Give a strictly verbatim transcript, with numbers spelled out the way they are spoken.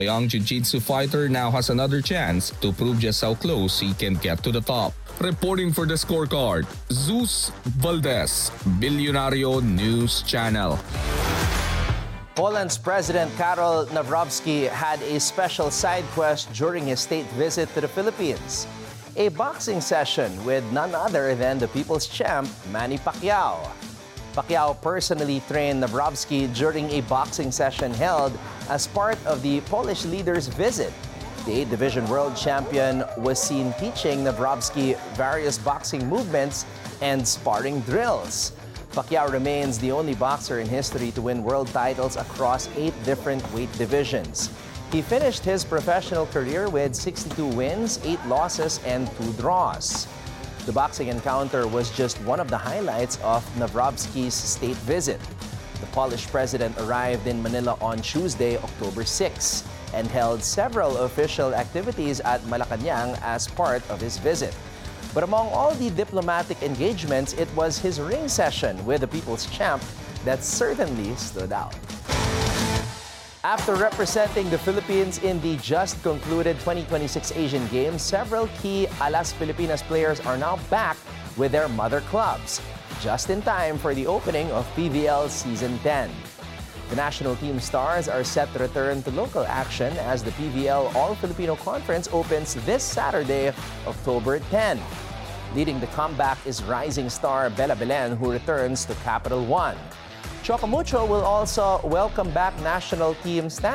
The young jiu-jitsu fighter now has another chance to prove just how close he can get to the top. Reporting for the scorecard, Zeus Valdez, Billionario News Channel. Poland's President Karol Nawrocki had a special side quest during his state visit to the Philippines. A boxing session with none other than the people's champ, Manny Pacquiao. Pacquiao personally trained Nawrocki during a boxing session held as part of the Polish leader's visit. The eight-division world champion was seen teaching Nawrocki various boxing movements and sparring drills. Pacquiao remains the only boxer in history to win world titles across eight different weight divisions. He finished his professional career with sixty-two wins, eight losses, and two draws. The boxing encounter was just one of the highlights of Nawrocki's state visit. The Polish president arrived in Manila on Tuesday, October sixth, and held several official activities at Malacanang as part of his visit. But among all the diplomatic engagements, it was his ring session with the people's champ that certainly stood out. After representing the Philippines in the just concluded twenty twenty-six Asian Games, several key Alas Pilipinas players are now back with their mother clubs, just in time for the opening of P V L Season ten. The national team stars are set to return to local action as the P V L All-Filipino Conference opens this Saturday, October tenth. Leading the comeback is rising star Bella Belen, who returns to Capital One. Chocomucho will also welcome back national team stand